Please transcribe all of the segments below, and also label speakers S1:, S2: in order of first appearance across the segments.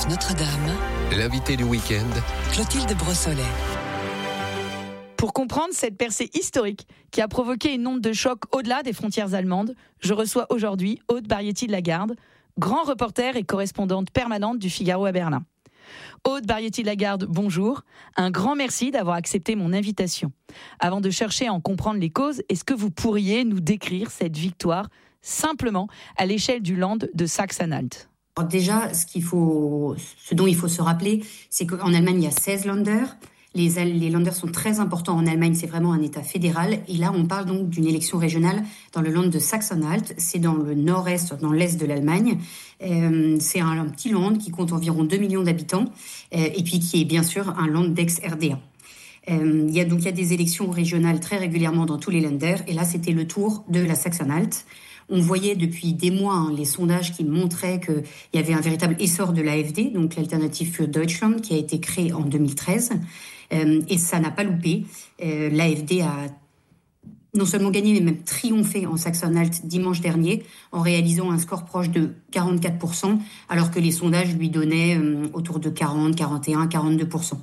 S1: RCF Notre-Dame,
S2: l'invité du week-end,
S1: Clotilde Brossolet.
S3: Pour comprendre cette percée historique qui a provoqué une onde de choc au-delà des frontières allemandes, je reçois aujourd'hui Aude Barietti de Lagarde, grand reporter et correspondante permanente du Figaro à Berlin. Aude Barietti de Lagarde, bonjour. Un grand merci d'avoir accepté mon invitation. Avant de chercher à en comprendre les causes, est-ce que vous pourriez nous décrire cette victoire simplement à l'échelle du Land de Sachsen-Anhalt ?
S4: Alors déjà, ce dont il faut se rappeler, c'est qu'en Allemagne, il y a 16 Länder. Les Länder sont très importants en Allemagne, c'est vraiment un État fédéral. Et là, on parle donc d'une élection régionale dans le Land de Sachsen-Anhalt. C'est dans le nord-est, dans l'est de l'Allemagne. C'est un petit land qui compte environ 2 millions d'habitants et puis qui est bien sûr un land d'ex-RDA. Il y a des élections régionales très régulièrement dans tous les Länder. Et là, c'était le tour de la Sachsen-Anhalt. On voyait depuis des mois les sondages qui montraient qu'il y avait un véritable essor de l'AfD, donc l'Alternative für Deutschland, qui a été créée en 2013. Et ça n'a pas loupé. L'AfD a non seulement gagné, mais même triomphé en Sachsen-Anhalt dimanche dernier, en réalisant un score proche de 44%, alors que les sondages lui donnaient autour de 40, 41, 42%.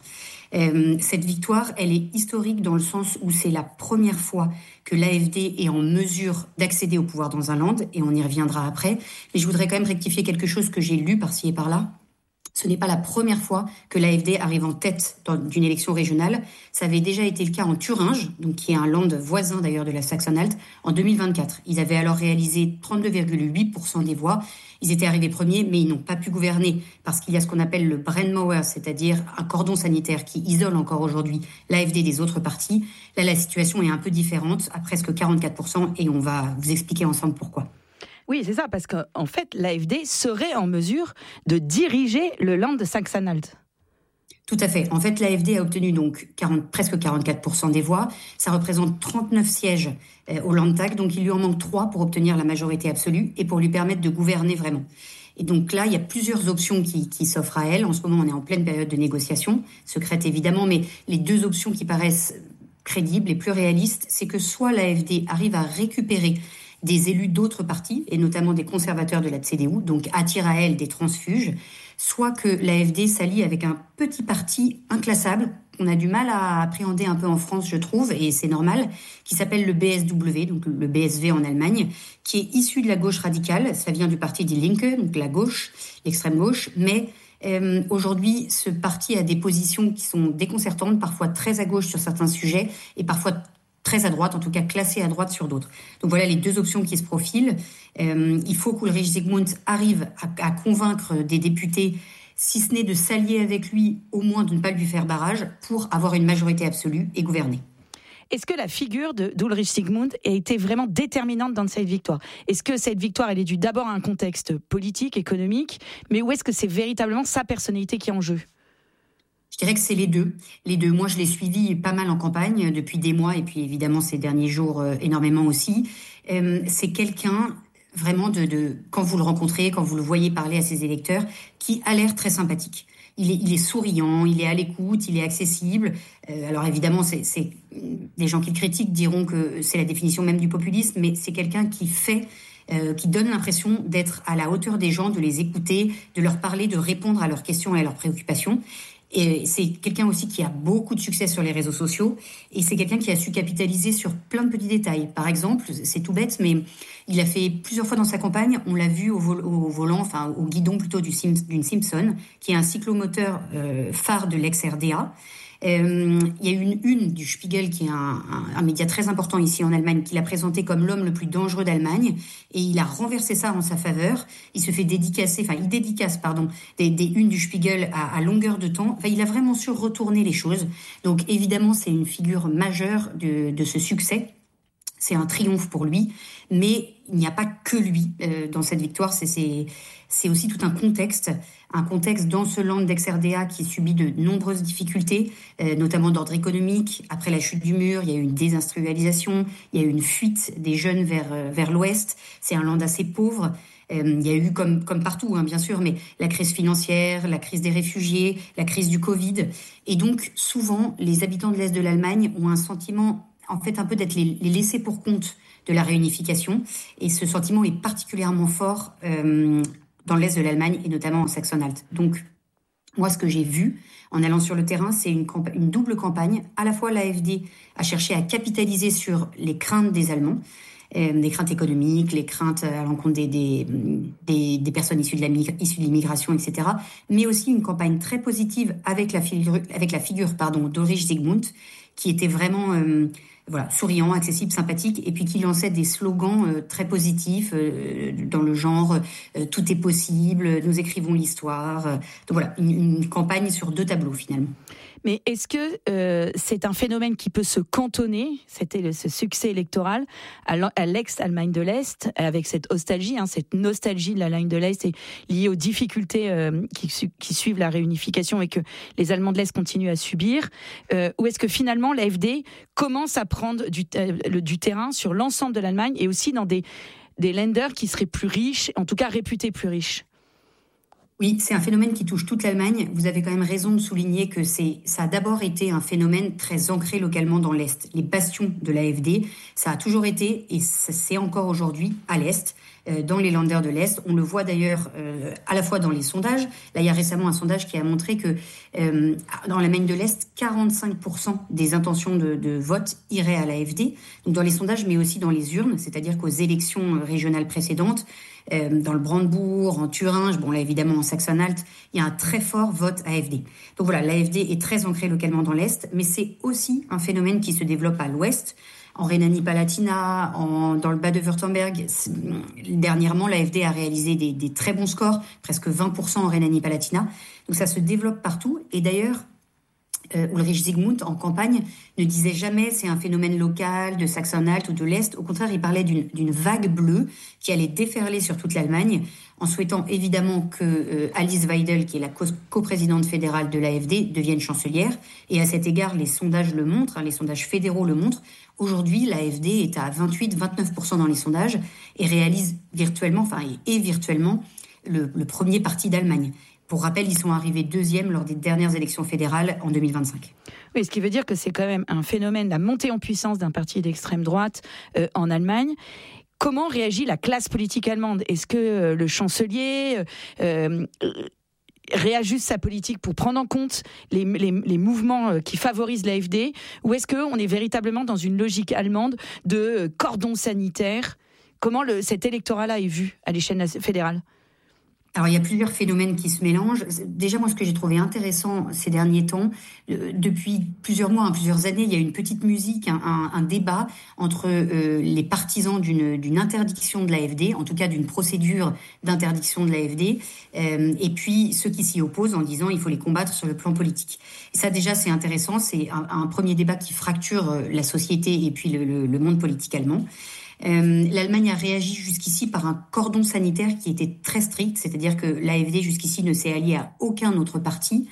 S4: Cette victoire, elle est historique dans le sens où c'est la première fois que l'AfD est en mesure d'accéder au pouvoir dans un land, et on y reviendra après. Mais je voudrais quand même rectifier quelque chose que j'ai lu par-ci et par-là. Ce n'est pas la première fois que l'AfD arrive en tête d'une élection régionale. Ça avait déjà été le cas en Thuringe, donc qui est un land voisin d'ailleurs de la Sachsen-Anhalt, en 2024. Ils avaient alors réalisé 32,8% des voix. Ils étaient arrivés premiers, mais ils n'ont pas pu gouverner parce qu'il y a ce qu'on appelle le Brennmauer, c'est-à-dire un cordon sanitaire qui isole encore aujourd'hui l'AfD des autres partis. Là, la situation est un peu différente, à presque 44%, et on va vous expliquer ensemble pourquoi.
S3: Oui, c'est ça, parce qu'en fait, l'AfD serait en mesure de diriger le Land de Sachsen-Anhalt.
S4: Tout à fait. En fait, l'AfD a obtenu donc presque 44% des voix. Ça représente 39 sièges au Landtag, donc il lui en manque 3 pour obtenir la majorité absolue et pour lui permettre de gouverner vraiment. Et donc là, il y a plusieurs options qui s'offrent à elle. En ce moment, on est en pleine période de négociation, secrète évidemment, mais les deux options qui paraissent crédibles et plus réalistes, c'est que soit l'AfD arrive à récupérer des élus d'autres partis, et notamment des conservateurs de la CDU, donc attire à elle des transfuges, soit que l'AfD s'allie avec un petit parti inclassable, qu'on a du mal à appréhender un peu en France, je trouve, et c'est normal, qui s'appelle le BSW, donc le BSV en Allemagne, qui est issu de la gauche radicale. Ça vient du parti Die Linke, donc la gauche, l'extrême gauche, mais aujourd'hui, ce parti a des positions qui sont déconcertantes, parfois très à gauche sur certains sujets, et parfois très à droite, en tout cas classé à droite sur d'autres. Donc voilà les deux options qui se profilent. Il faut qu'Ulrich Zygmunt arrive à convaincre des députés, si ce n'est de s'allier avec lui, au moins de ne pas lui faire barrage, pour avoir une majorité absolue et gouverner.
S3: Est-ce que la figure d'Ulrich Zygmunt a été vraiment déterminante dans cette victoire ? Est-ce que cette victoire, elle est due d'abord à un contexte politique, économique, mais où est-ce que c'est véritablement sa personnalité qui est en jeu ?
S4: Je dirais que c'est les deux. Les deux. Moi, je l'ai suivi pas mal en campagne depuis des mois et puis évidemment ces derniers jours énormément aussi. C'est quelqu'un vraiment quand vous le rencontrez, quand vous le voyez parler à ses électeurs, qui a l'air très sympathique. Il est souriant, il est à l'écoute, il est accessible. Alors évidemment, c'est des gens qui le critiquent diront que c'est la définition même du populisme, mais c'est quelqu'un qui donne l'impression d'être à la hauteur des gens, de les écouter, de leur parler, de répondre à leurs questions et à leurs préoccupations. Et c'est quelqu'un aussi qui a beaucoup de succès sur les réseaux sociaux et c'est quelqu'un qui a su capitaliser sur plein de petits détails. Par exemple, c'est tout bête, mais il a fait plusieurs fois dans sa campagne, on l'a vu au volant, enfin au guidon plutôt d'une Simpson, qui est un cyclomoteur phare de l'ex-RDA. Il y a eu une du Spiegel, qui est un média très important ici en Allemagne, qui l'a présenté comme l'homme le plus dangereux d'Allemagne, et il a renversé ça en sa faveur. Il se fait il dédicace des unes du Spiegel à longueur de temps. Enfin, il a vraiment su retourner les choses. Donc évidemment, c'est une figure majeure de ce succès. C'est un triomphe pour lui, mais il n'y a pas que lui dans cette victoire. C'est aussi tout un contexte dans ce land d'ex-RDA qui subit de nombreuses difficultés, notamment d'ordre économique. Après la chute du mur, il y a eu une désindustrialisation, il y a eu une fuite des jeunes vers l'ouest. C'est un land assez pauvre. Il y a eu, comme partout, bien sûr, mais la crise financière, la crise des réfugiés, la crise du Covid. Et donc, souvent, les habitants de l'Est de l'Allemagne ont un sentiment, en fait, un peu d'être les laissés pour compte de la réunification. Et ce sentiment est particulièrement fort dans l'Est de l'Allemagne et notamment en Saxon-Anhalt. Donc, Moi, ce que j'ai vu en allant sur le terrain, c'est une double campagne. À la fois, l'AfD a cherché à capitaliser sur les craintes des Allemands, des craintes économiques, les craintes à l'encontre des personnes issues de l'immigration, etc. Mais aussi une campagne très positive avec la figure d'Ulrich Zygmunt, qui était vraiment souriant, accessible, sympathique, et puis qui lançait des slogans très positifs dans le genre tout est possible, nous écrivons l'histoire. Donc voilà, une campagne sur 2 tableaux finalement.
S3: Mais est-ce que c'est un phénomène qui peut se cantonner, c'était ce succès électoral, à l'ex-Allemagne de l'Est, avec cette nostalgie de l'Allemagne de l'Est et liée aux difficultés qui suivent la réunification et que les Allemands de l'Est continuent à subir, ou est-ce que finalement l'AfD commence à prendre du terrain sur l'ensemble de l'Allemagne et aussi dans des Länder qui seraient plus riches, en tout cas réputés plus riches?
S4: Oui, c'est un phénomène qui touche toute l'Allemagne. Vous avez quand même raison de souligner que ça a d'abord été un phénomène très ancré localement dans l'Est. Les bastions de l'AfD, ça a toujours été, et c'est encore aujourd'hui, à l'Est, dans les Länder de l'Est. On le voit d'ailleurs à la fois dans les sondages. Là, il y a récemment un sondage qui a montré que dans l'Allemagne de l'Est, 45% des intentions de vote iraient à l'AfD. Donc dans les sondages, mais aussi dans les urnes, c'est-à-dire qu'aux élections régionales précédentes, dans le Brandebourg, en Thuringe, là évidemment en Saxe-Anhalt, il y a un très fort vote AfD. Donc voilà, l'AfD est très ancrée localement dans l'Est, mais c'est aussi un phénomène qui se développe à l'Ouest, en Rhénanie-Palatinat, dans le Bade-Württemberg. Dernièrement, l'AfD a réalisé des très bons scores, presque 20% en Rhénanie-Palatinat. Donc ça se développe partout. Et d'ailleurs, Ulrich Zygmunt, en campagne, ne disait jamais c'est un phénomène local de Saxe-Anhalt ou de l'Est. Au contraire, il parlait d'une vague bleue qui allait déferler sur toute l'Allemagne, en souhaitant évidemment que Alice Weidel, qui est la coprésidente fédérale de l'AfD, devienne chancelière. Et à cet égard, les sondages le montrent, les sondages fédéraux le montrent. Aujourd'hui, l'AfD est à 28-29% dans les sondages et réalise virtuellement le premier parti d'Allemagne. Pour rappel, ils sont arrivés 2e lors des dernières élections fédérales en 2025.
S3: Oui, ce qui veut dire que c'est quand même un phénomène, la montée en puissance d'un parti d'extrême droite en Allemagne. Comment réagit la classe politique allemande ? Est-ce que le chancelier réajuste sa politique pour prendre en compte les mouvements qui favorisent l'AfD ? Ou est-ce qu'on est véritablement dans une logique allemande de cordon sanitaire ? Comment cet électorat-là est vu à l'échelle fédérale ?
S4: Alors, il y a plusieurs phénomènes qui se mélangent. Déjà, moi, ce que j'ai trouvé intéressant ces derniers temps, depuis plusieurs mois, plusieurs années, il y a une petite musique, un débat entre les partisans d'une interdiction de l'AfD, en tout cas d'une procédure d'interdiction de l'AfD, et puis ceux qui s'y opposent en disant il faut les combattre sur le plan politique. Et ça, déjà, c'est intéressant. C'est un premier débat qui fracture la société et puis le monde politique allemand. L'Allemagne a réagi jusqu'ici par un cordon sanitaire qui était très strict, c'est-à-dire que l'AfD jusqu'ici ne s'est alliée à aucun autre parti.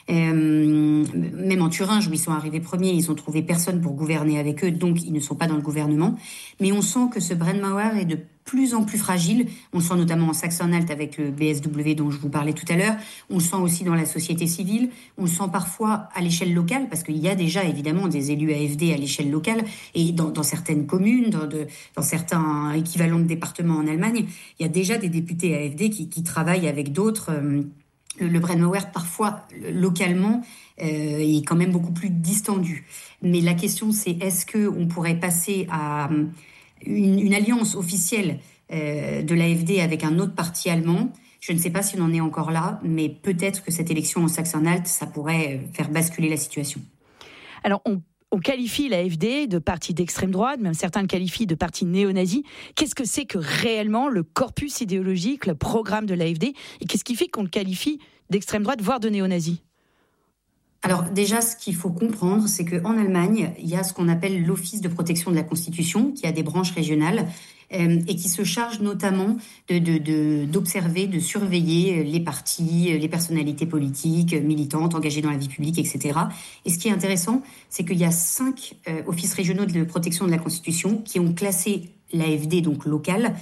S4: Même en Thuringe, où ils sont arrivés premiers, ils ont trouvé personne pour gouverner avec eux, donc ils ne sont pas dans le gouvernement. Mais on sent que ce Brandmauer est de plus en plus fragile. On le sent notamment en Saxe-Anhalt avec le BSW dont je vous parlais tout à l'heure. On le sent aussi dans la société civile. On le sent parfois à l'échelle locale, parce qu'il y a déjà évidemment des élus AfD à l'échelle locale et dans certaines communes, dans certains équivalents de départements en Allemagne, il y a déjà des députés AfD qui travaillent avec d'autres. Le Brandmauer, parfois, localement, est quand même beaucoup plus distendu. Mais la question, c'est est-ce qu'on pourrait passer à une alliance officielle de l'AfD avec un autre parti allemand ? Je ne sais pas si on en est encore là, mais peut-être que cette élection en Saxe-Anhalt, ça pourrait faire basculer la situation.
S3: Alors, on qualifie l'AfD de parti d'extrême droite, même certains le qualifient de parti néo-nazi. Qu'est-ce que c'est que réellement le corpus idéologique, le programme de l'AfD ? Et qu'est-ce qui fait qu'on le qualifie d'extrême droite, voire de néo-nazi ?
S4: Alors déjà, ce qu'il faut comprendre, c'est qu'en Allemagne, il y a ce qu'on appelle l'Office de protection de la Constitution, qui a des branches régionales et qui se charge notamment d'observer, de surveiller les partis, les personnalités politiques, militantes, engagées dans la vie publique, etc. Et ce qui est intéressant, c'est qu'il y a 5 offices régionaux de protection de la Constitution qui ont classé l'AfD, donc locale,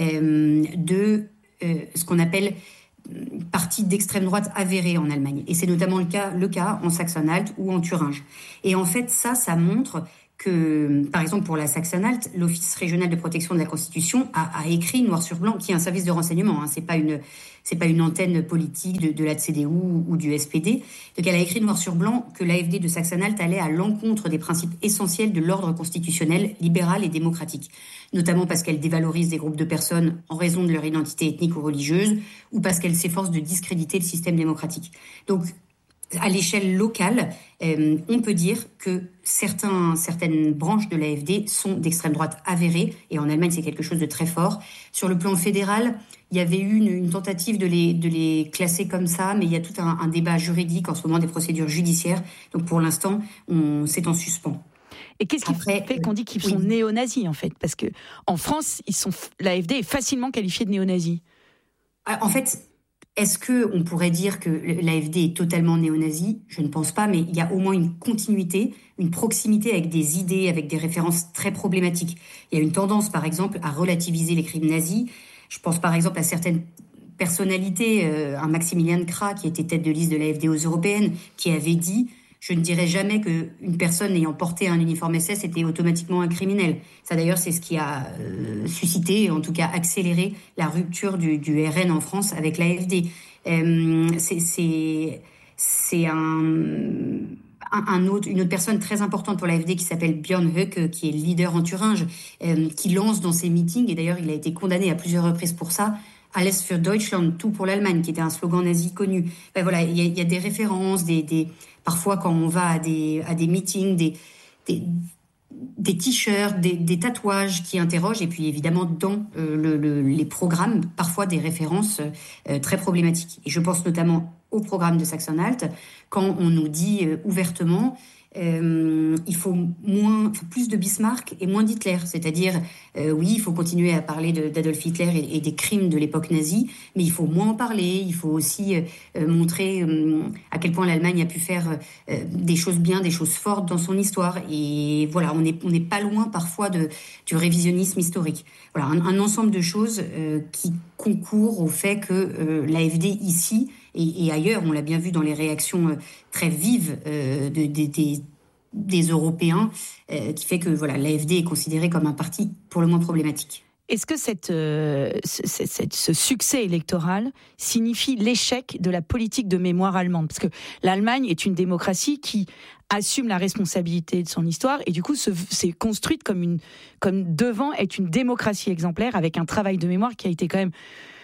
S4: de ce qu'on appelle parti d'extrême droite avéré en Allemagne. Et c'est notamment le cas en Saxe-Anhalt ou en Thuringe. Et en fait, ça montre que, par exemple, pour la Saxe-Anhalt, l'Office régional de protection de la Constitution a écrit noir sur blanc, qui est un service de renseignement, c'est pas une antenne politique de la CDU ou du SPD. Donc elle a écrit noir sur blanc que l'AfD de Saxe-Anhalt allait à l'encontre des principes essentiels de l'ordre constitutionnel, libéral et démocratique, notamment parce qu'elle dévalorise des groupes de personnes en raison de leur identité ethnique ou religieuse, ou parce qu'elle s'efforce de discréditer le système démocratique. Donc, à l'échelle locale, on peut dire que certaines branches de l'AfD sont d'extrême droite avérées, et en Allemagne c'est quelque chose de très fort. Sur le plan fédéral, il y avait eu une tentative de les classer comme ça, mais il y a tout un débat juridique en ce moment, des procédures judiciaires. Donc pour l'instant, c'est en suspens.
S3: Et qu'est-ce qui fait qu'on dit qu'ils sont néo-nazis en fait ? Parce que en France, l'AfD est facilement qualifiée de néo-nazi.
S4: En fait, est-ce qu'on pourrait dire que l'AfD est totalement néo-nazie ? Je ne pense pas, mais il y a au moins une continuité, une proximité avec des idées, avec des références très problématiques. Il y a une tendance, par exemple, à relativiser les crimes nazis. Je pense par exemple à certaines personnalités, un Maximilian Krah, qui était tête de liste de l'AfD aux européennes, qui avait dit « Je ne dirais jamais qu'une personne ayant porté un uniforme SS était automatiquement un criminel ». Ça d'ailleurs, c'est ce qui a suscité, en tout cas accéléré, la rupture du RN en France avec l'AfD. C'est une autre personne très importante pour l'AfD qui s'appelle Björn Höcke, qui est leader en Thuringe, qui lance dans ses meetings, et d'ailleurs il a été condamné à plusieurs reprises pour ça, Alles für Deutschland, tout pour l'Allemagne, qui était un slogan nazi connu. Voilà, il y a des références, parfois quand on va à des meetings, des t-shirts, des tatouages qui interrogent, et puis évidemment dans les programmes, parfois des références très problématiques. Et je pense notamment au programme de Saxe-Anhalt, quand on nous dit ouvertement il faut plus de Bismarck et moins d'Hitler. C'est-à-dire, oui, il faut continuer à parler d'Adolf Hitler et des crimes de l'époque nazie, mais il faut moins en parler. Il faut aussi montrer à quel point l'Allemagne a pu faire des choses bien, des choses fortes dans son histoire. Et voilà, on n'est pas loin parfois du révisionnisme historique. Voilà, un ensemble de choses qui concourent au fait que l'AfD ici et ailleurs, on l'a bien vu dans les réactions très vives des Européens, qui fait que l'AfD est considérée comme un parti pour le moins problématique.
S3: Est-ce que ce succès électoral signifie l'échec de la politique de mémoire allemande ? Parce que l'Allemagne est une démocratie qui assume la responsabilité de son histoire et du coup s'est construite comme devant être une démocratie exemplaire avec un travail de mémoire qui a été quand même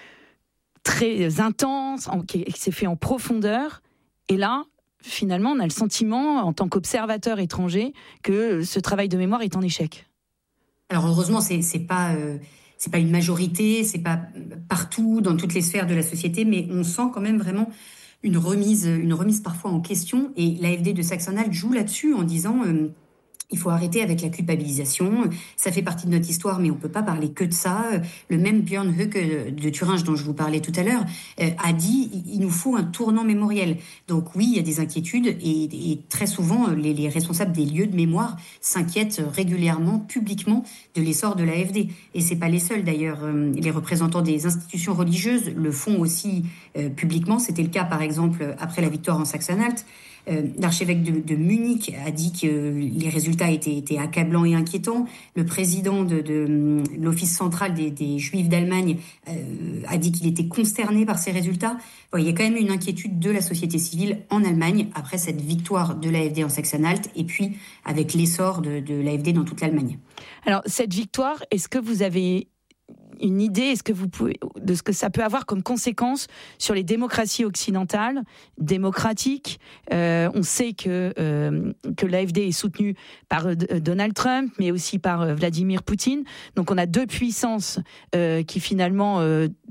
S3: très intense, qui s'est fait en profondeur. Et là, finalement, on a le sentiment, en tant qu'observateur étranger, que ce travail de mémoire est en échec.
S4: Alors heureusement, c'est pas une majorité, c'est pas partout dans toutes les sphères de la société, mais on sent quand même vraiment une remise parfois en question. Et l'AfD de Saxe-Anhalt joue là-dessus en disant il faut arrêter avec la culpabilisation. Ça fait partie de notre histoire, mais on peut pas parler que de ça. Le même Björn Höcke de Thuringe, dont je vous parlais tout à l'heure, a dit il nous faut un tournant mémoriel. Donc oui, il y a des inquiétudes et très souvent, les responsables des lieux de mémoire s'inquiètent régulièrement, publiquement, de l'essor de l'AfD. Et c'est pas les seuls d'ailleurs. Les représentants des institutions religieuses le font aussi publiquement. C'était le cas, par exemple, après la victoire en Saxe-Anhalt. L'archevêque de Munich a dit que les résultats étaient accablants et inquiétants. Le président de l'Office central des Juifs d'Allemagne a dit qu'il était consterné par ces résultats. Bon, il y a quand même une inquiétude de la société civile en Allemagne après cette victoire de l'AfD en Saxe-Anhalt et puis avec l'essor de l'AfD dans toute l'Allemagne.
S3: Alors, cette victoire, est-ce que vous avez une idée de ce que ça peut avoir comme conséquence sur les démocraties occidentales, démocratiques ? On sait que l'AfD est soutenue par Donald Trump, mais aussi par Vladimir Poutine. Donc on a deux puissances qui finalement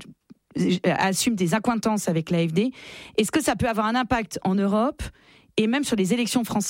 S3: assument des accointances avec l'AfD. Est-ce que ça peut avoir un impact en Europe et même sur les élections françaises ?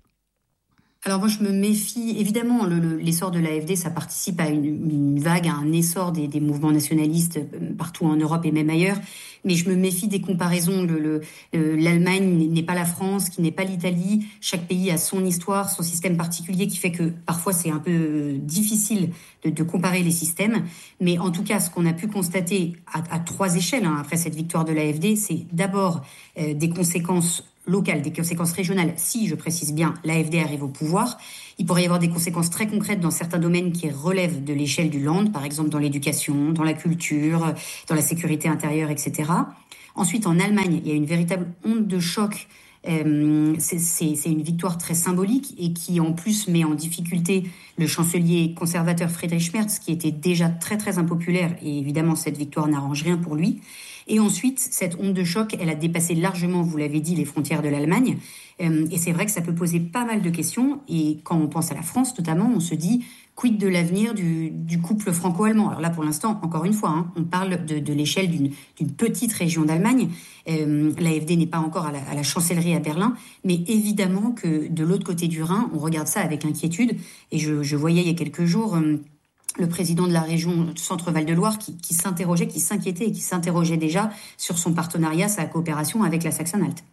S4: Alors moi, je me méfie. Évidemment, l'essor de l'AfD, ça participe à une vague, à un essor des mouvements nationalistes partout en Europe et même ailleurs. Mais je me méfie des comparaisons. L'Allemagne n'est pas la France, qui n'est pas l'Italie. Chaque pays a son histoire, son système particulier, qui fait que parfois c'est un peu difficile de comparer les systèmes. Mais en tout cas, ce qu'on a pu constater à trois échelles après cette victoire de l'AfD, c'est d'abord des conséquences locales, des conséquences régionales. Si, je précise bien, l'AfD arrive au pouvoir, il pourrait y avoir des conséquences très concrètes dans certains domaines qui relèvent de l'échelle du land, par exemple dans l'éducation, dans la culture, dans la sécurité intérieure, etc. Ensuite, en Allemagne, il y a une véritable onde de choc. C'est une victoire très symbolique et qui en plus met en difficulté le chancelier conservateur Friedrich Merz, qui était déjà très très impopulaire, et évidemment cette victoire n'arrange rien pour lui. Et ensuite, cette onde de choc, elle a dépassé largement, vous l'avez dit, les frontières de l'Allemagne. Et c'est vrai que ça peut poser pas mal de questions. Et quand on pense à la France, notamment, on se dit, quid de l'avenir du couple franco-allemand ? Alors là, pour l'instant, encore une fois, on parle de l'échelle d'une petite région d'Allemagne. L'AfD n'est pas encore à la chancellerie à Berlin. Mais évidemment que de l'autre côté du Rhin, on regarde ça avec inquiétude. Et je voyais il y a quelques jours le président de la région Centre-Val de Loire qui s'interrogeait, qui s'inquiétait et qui s'interrogeait déjà sur son partenariat, sa coopération avec la Saxe-Anhalt.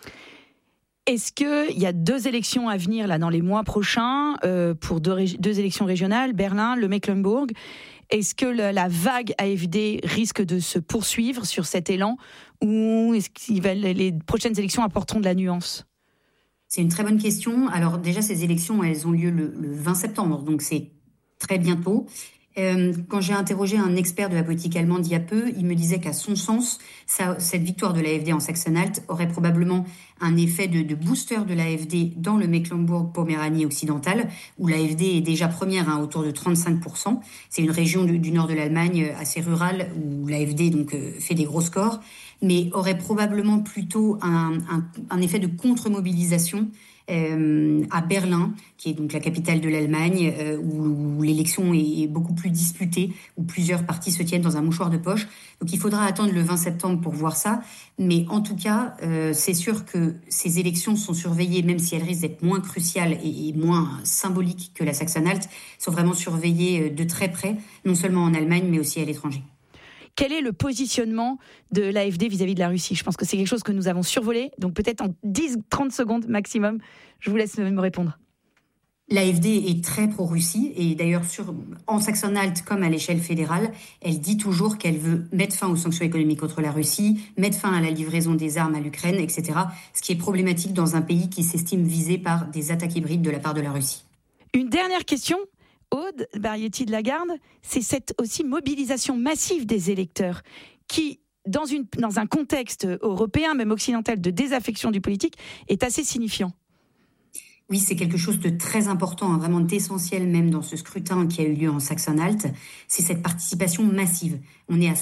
S3: Est-ce qu'il y a 2 élections à venir là, dans les mois prochains, pour 2 élections régionales, Berlin, le Mecklembourg ? Est-ce que la vague AfD risque de se poursuivre sur cet élan ou est-ce que les prochaines élections apporteront de la nuance ?
S4: C'est une très bonne question. Alors déjà, ces élections, elles ont lieu le 20 septembre, donc c'est très bientôt. Quand j'ai interrogé un expert de la politique allemande il y a peu, il me disait qu'à son sens, cette victoire de l'AfD en Saxe-Anhalt aurait probablement un effet de booster de l'AfD dans le Mecklembourg-Poméranie occidentale, où l'AfD est déjà première, autour de 35%. C'est une région du nord de l'Allemagne assez rurale, où l'AfD donc fait des gros scores, mais aurait probablement plutôt un effet de contre-mobilisation à Berlin, qui est donc la capitale de l'Allemagne, où l'élection est beaucoup plus disputée, où plusieurs partis se tiennent dans un mouchoir de poche. Donc il faudra attendre le 20 septembre pour voir ça. Mais en tout cas, c'est sûr que ces élections sont surveillées, même si elles risquent d'être moins cruciales et moins symboliques que la Saxe-Anhalt, sont vraiment surveillées de très près, non seulement en Allemagne, mais aussi à l'étranger.
S3: Quel est le positionnement de l'AfD vis-à-vis de la Russie ? Je pense que c'est quelque chose que nous avons survolé, donc peut-être en 10-30 secondes maximum, je vous laisse me répondre.
S4: L'AfD est très pro-Russie et d'ailleurs en Saxe-Anhalt comme à l'échelle fédérale, elle dit toujours qu'elle veut mettre fin aux sanctions économiques contre la Russie, mettre fin à la livraison des armes à l'Ukraine, etc. Ce qui est problématique dans un pays qui s'estime visé par des attaques hybrides de la part de la Russie.
S3: Une dernière question. Aude Barietti de Lagarde, c'est cette aussi mobilisation massive des électeurs qui, dans un contexte européen, même occidental, de désaffection du politique, est assez signifiant.
S4: Oui, c'est quelque chose de très important, vraiment d'essentiel même dans ce scrutin qui a eu lieu en Saxe-Anhalt. C'est cette participation massive. On est à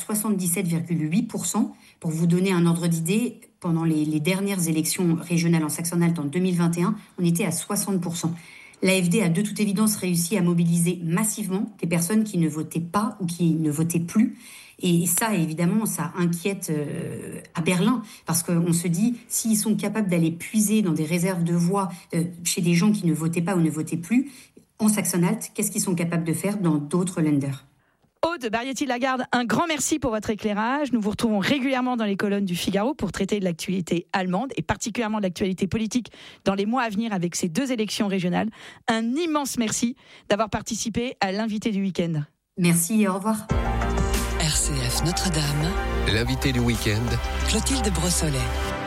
S4: 77,8%. Pour vous donner un ordre d'idée, pendant les dernières élections régionales en Saxe-Anhalt en 2021, on était à 60%. L'AfD a de toute évidence réussi à mobiliser massivement des personnes qui ne votaient pas ou qui ne votaient plus. Et ça, évidemment, ça inquiète à Berlin, parce qu'on se dit, s'ils sont capables d'aller puiser dans des réserves de voix chez des gens qui ne votaient pas ou ne votaient plus, en Saxe-Anhalt, qu'est-ce qu'ils sont capables de faire dans d'autres Länder ?
S3: Aude Barietti de Lagarde, un grand merci pour votre éclairage. Nous vous retrouvons régulièrement dans les colonnes du Figaro pour traiter de l'actualité allemande et particulièrement de l'actualité politique dans les mois à venir avec ces 2 élections régionales. Un immense merci d'avoir participé à l'invité du week-end.
S4: Merci et au revoir.
S1: RCF Notre-Dame.
S2: L'invité du week-end.
S1: Clotilde Brossolet.